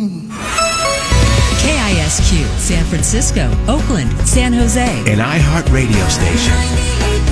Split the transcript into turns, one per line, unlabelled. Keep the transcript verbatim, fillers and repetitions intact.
K I S Q, San Francisco, Oakland, San Jose.
An iHeart radio station.